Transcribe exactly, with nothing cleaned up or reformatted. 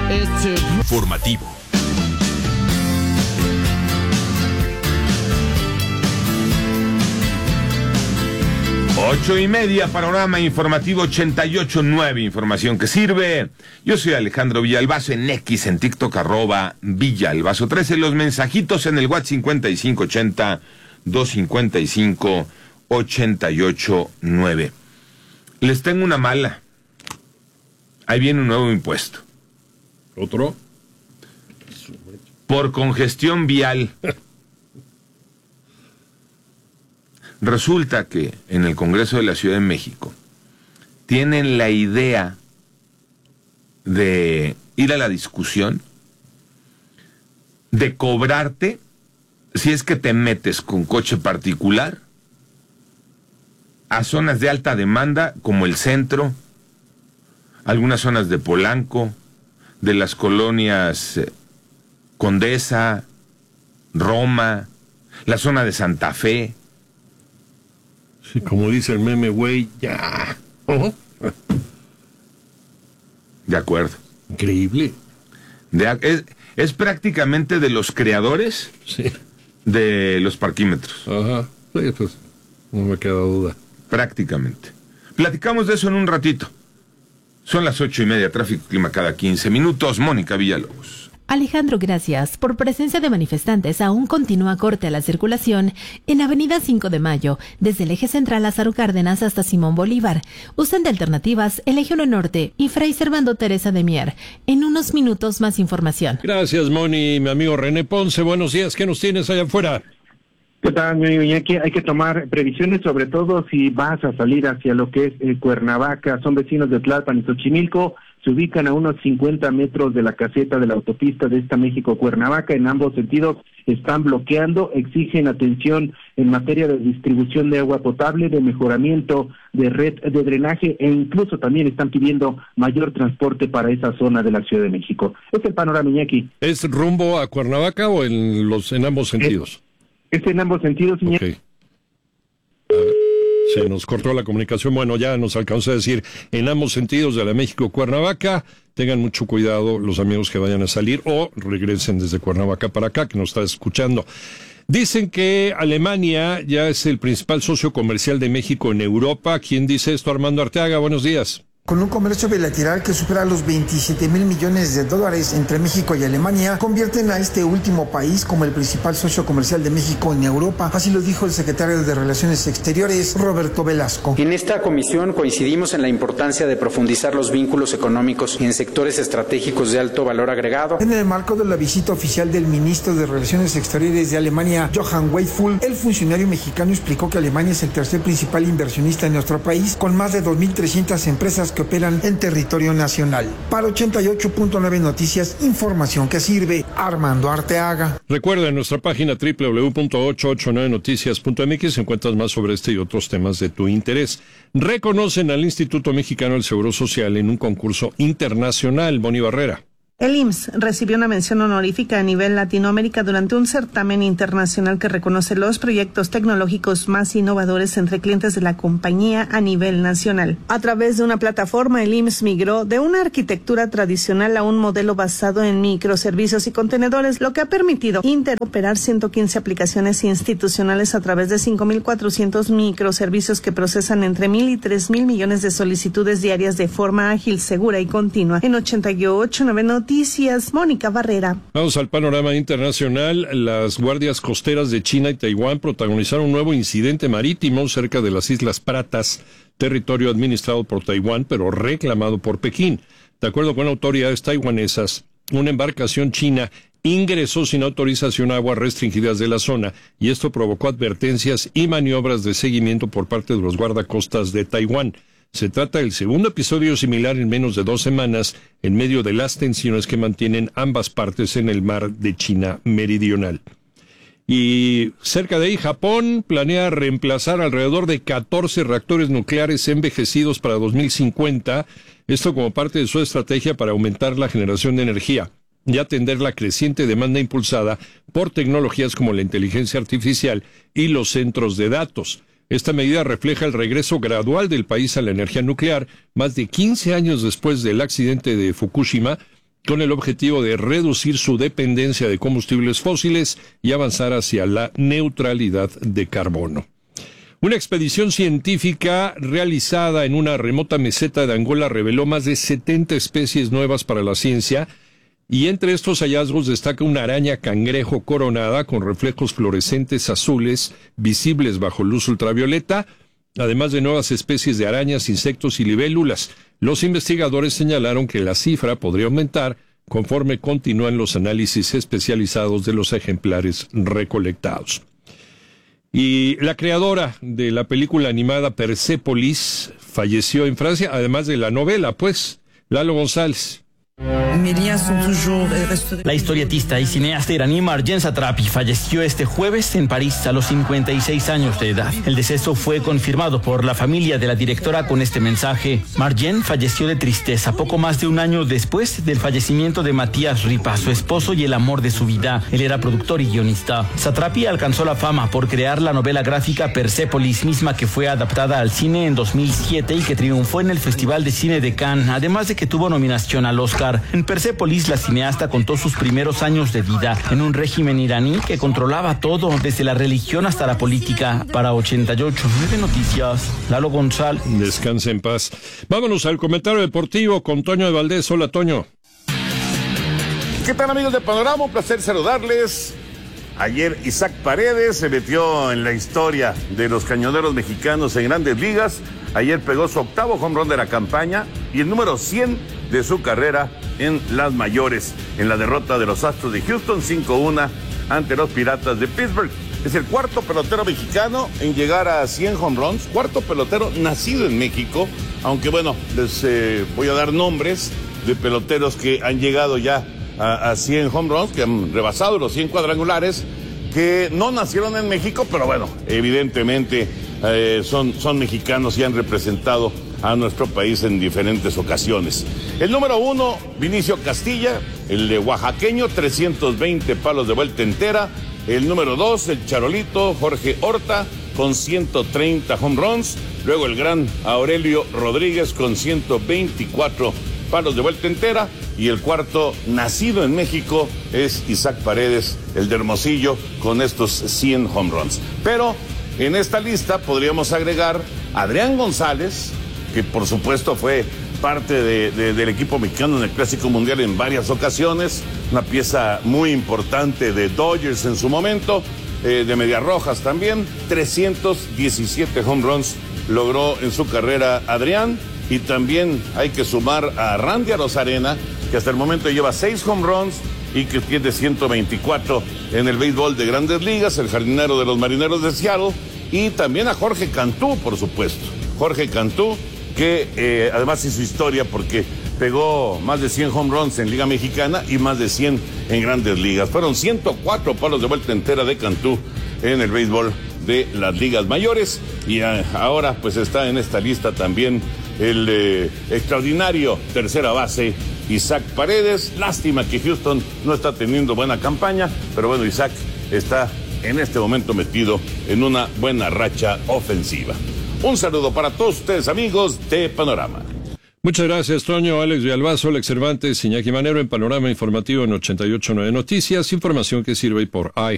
Formativo. Ocho y media, panorama informativo ochenta y ocho punto nueve, información que sirve. Yo soy Alejandro Villalbazo, en X, en TikTok, arroba Villalbazo trece, los mensajitos en el WhatsApp cincuenta y cinco ochenta, doscientos cincuenta y cinco, ochenta y ocho nueve. Les tengo una mala. Ahí viene un nuevo impuesto. ¿Otro? Por congestión vial. Resulta que en el Congreso de la Ciudad de México tienen la idea de ir a la discusión de cobrarte si es que te metes con coche particular a zonas de alta demanda como el centro, algunas zonas de Polanco, de las colonias Condesa, Roma, la zona de Santa Fe. Sí, como dice el meme, güey, ya. Uh-huh. De acuerdo. Increíble. De, es, es prácticamente de los creadores, sí, de los parquímetros. Ajá. Sí, pues no me queda duda. Prácticamente. Platicamos de eso en un ratito. Son las ocho y media, tráfico clima cada quince minutos. Mónica Villalobos. Alejandro, gracias. Por presencia de manifestantes, aún continúa corte la circulación en Avenida cinco de Mayo, desde el eje central Lázaro Cárdenas hasta Simón Bolívar. Usen de alternativas el Eje uno Norte y Fray Servando Teresa de Mier. En unos minutos más información. Gracias, Moni. Mi amigo René Ponce, buenos días. ¿Qué nos tienes allá afuera? ¿Qué tal, mi Iñaki? Hay que tomar previsiones, sobre todo si vas a salir hacia lo que es eh, Cuernavaca. Son vecinos de Tlalpan y Xochimilco. Se ubican a unos cincuenta metros de la caseta de la autopista de esta México-Cuernavaca. En ambos sentidos están bloqueando, exigen atención en materia de distribución de agua potable, de mejoramiento de red de drenaje e incluso también están pidiendo mayor transporte para esa zona de la Ciudad de México. Es el panorama, Iñaki. ¿Es rumbo a Cuernavaca o en los en ambos sentidos? Es, es en ambos sentidos, Iñaki. Okay. Se nos cortó la comunicación. Bueno, ya nos alcanzó a decir en ambos sentidos de la México-Cuernavaca. Tengan mucho cuidado los amigos que vayan a salir o regresen desde Cuernavaca para acá, que nos está escuchando. Dicen que Alemania ya es el principal socio comercial de México en Europa. ¿Quién dice esto? Armando Arteaga, buenos días. Con un comercio bilateral que supera los veintisiete mil millones de dólares entre México y Alemania, convierten a este último país como el principal socio comercial de México en Europa. Así lo dijo el secretario de Relaciones Exteriores, Roberto Velasco. En esta comisión coincidimos en la importancia de profundizar los vínculos económicos en sectores estratégicos de alto valor agregado. En el marco de la visita oficial del ministro de Relaciones Exteriores de Alemania, Johann Weidfull, el funcionario mexicano explicó que Alemania es el tercer principal inversionista en nuestro país, con más de dos mil trescientas empresas que operan en territorio nacional. Para ochenta y ocho punto nueve Noticias, información que sirve. Armando Arteaga. Recuerda en nuestra página doble u doble u doble u punto ochocientos ochenta y nueve noticias punto m x encuentras más sobre este y otros temas de tu interés. Reconocen al Instituto Mexicano del Seguro Social en un concurso internacional. Boni Barrera. El I M S S recibió una mención honorífica a nivel Latinoamérica durante un certamen internacional que reconoce los proyectos tecnológicos más innovadores entre clientes de la compañía a nivel nacional. A través de una plataforma, el I M S S migró de una arquitectura tradicional a un modelo basado en microservicios y contenedores, lo que ha permitido interoperar ciento quince aplicaciones institucionales a través de cinco mil cuatrocientos microservicios que procesan entre mil y tres mil millones de solicitudes diarias de forma ágil, segura y continua. En ochenta y ocho punto nueve Noticias, Mónica Barrera. Vamos al panorama internacional. Las guardias costeras de China y Taiwán protagonizaron un nuevo incidente marítimo cerca de las Islas Pratas, territorio administrado por Taiwán, pero reclamado por Pekín. De acuerdo con autoridades taiwanesas, una embarcación china ingresó sin autorización a aguas restringidas de la zona y esto provocó advertencias y maniobras de seguimiento por parte de los guardacostas de Taiwán. Se trata del segundo episodio similar en menos de dos semanas en medio de las tensiones que mantienen ambas partes en el mar de China Meridional. Y cerca de ahí, Japón planea reemplazar alrededor de catorce reactores nucleares envejecidos para dos mil cincuenta, esto como parte de su estrategia para aumentar la generación de energía y atender la creciente demanda impulsada por tecnologías como la inteligencia artificial y los centros de datos. Esta medida refleja el regreso gradual del país a la energía nuclear, más de quince años después del accidente de Fukushima, con el objetivo de reducir su dependencia de combustibles fósiles y avanzar hacia la neutralidad de carbono. Una expedición científica realizada en una remota meseta de Angola reveló más de setenta especies nuevas para la ciencia, y entre estos hallazgos destaca una araña cangrejo coronada con reflejos fluorescentes azules visibles bajo luz ultravioleta, además de nuevas especies de arañas, insectos y libélulas. Los investigadores señalaron que la cifra podría aumentar conforme continúan los análisis especializados de los ejemplares recolectados. Y la creadora de la película animada Persépolis falleció en Francia, además de la novela, pues, Lalo González. La historietista y cineasta iraní Marjane Satrapi falleció este jueves en París a los cincuenta y seis años de edad. El deceso fue confirmado por la familia de la directora con este mensaje. Marjane falleció de tristeza poco más de un año después del fallecimiento de Matías Ripa, su esposo y el amor de su vida. Él era productor y guionista. Satrapi alcanzó la fama por crear la novela gráfica Persépolis, misma que fue adaptada al cine en dos mil siete y que triunfó en el Festival de Cine de Cannes, además de que tuvo nominación al Oscar. En Persépolis, la cineasta contó sus primeros años de vida en un régimen iraní que controlaba todo, desde la religión hasta la política. Para ochenta y ocho punto nueve Noticias, Lalo González. Descanse en paz. Vámonos al comentario deportivo con Toño de Valdés. Hola, Toño. ¿Qué tal, amigos de Panorama? Un placer saludarles. Ayer Isaac Paredes se metió en la historia de los cañoneros mexicanos en Grandes Ligas. Ayer pegó su octavo home run de la campaña y el número cien de su carrera en las mayores, en la derrota de los Astros de Houston cinco a uno ante los Piratas de Pittsburgh. Es el cuarto pelotero mexicano en llegar a cien home runs, cuarto pelotero nacido en México, aunque bueno, les eh, voy a dar nombres de peloteros que han llegado ya a, a cien home runs, que han rebasado los cien cuadrangulares, que no nacieron en México, pero bueno, evidentemente eh, son, son mexicanos y han representado a nuestro país en diferentes ocasiones. El número uno, Vinicio Castilla, el de oaxaqueño, trescientos veinte palos de vuelta entera. El número dos, el charolito Jorge Horta, con ciento treinta home runs. Luego el gran Aurelio Rodríguez con ciento veinticuatro palos de vuelta entera. Y el cuarto, nacido en México, es Isaac Paredes, el de Hermosillo, con estos cien home runs. Pero en esta lista podríamos agregar a Adrián González, que por supuesto fue parte de, de, del equipo mexicano en el Clásico Mundial en varias ocasiones, una pieza muy importante de Dodgers en su momento, eh, de Medias Rojas también. Trescientos diecisiete home runs logró en su carrera Adrián, y también hay que sumar a Randy Arozarena, que hasta el momento lleva seis home runs y que tiene ciento veinticuatro en el béisbol de Grandes Ligas, el jardinero de los Marineros de Seattle, y también a Jorge Cantú, por supuesto. Jorge Cantú, que eh, además hizo historia porque pegó más de cien home runs en Liga Mexicana y más de cien en Grandes Ligas. Fueron ciento cuatro palos de vuelta entera de Cantú en el béisbol de las ligas mayores, y eh, ahora pues está en esta lista también el eh, extraordinario tercera base Isaac Paredes. Lástima que Houston no está teniendo buena campaña, pero bueno, Isaac está en este momento metido en una buena racha ofensiva. Un saludo para todos ustedes, amigos de Panorama. Muchas gracias, Toño. Alex Villalbazo, Alex Cervantes, Iñaki Manero en Panorama Informativo en ochenta y ocho punto nueve Noticias. Información que sirve por I.